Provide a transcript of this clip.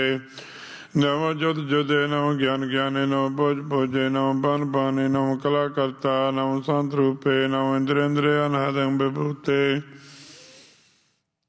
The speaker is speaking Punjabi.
ਨਵ ਜੁਦ ਜੁਦੇ ਨਵ ਗਿਆਨ ਗਿਆਨੇ ਨਵ ਭੋਜ ਭੋਜੇ ਨਵ ਬਨ ਬਾਨੇ ਨਵ ਕਲਾ ਕਰਤਾ ਨਵ ਸੰਤ ਰੂਪੇ ਨਵ ਇੰਦਰ ਇੰਦਰੇ ਅਨਹਦੰ ਵਿਭੂਤੇ